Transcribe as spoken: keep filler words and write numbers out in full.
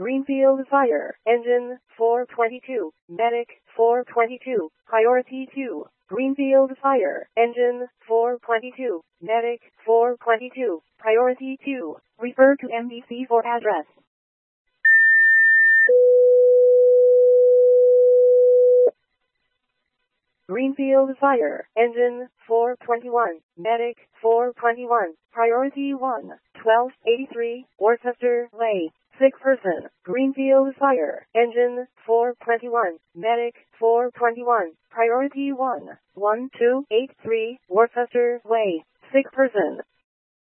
Greenfield Fire Engine four twenty-two, Medic four twenty-two, Priority two. Greenfield Fire Engine four twenty-two, Medic four twenty-two, Priority two. Refer to M D C for address. Greenfield Fire Engine four twenty-one, Medic four twenty-one, Priority one, twelve eighty-three, Worcester Way, sick person. Greenfield Fire Engine four twenty-one, Medic four twenty-one, Priority one, one two eight three, Worcester Way, sick person.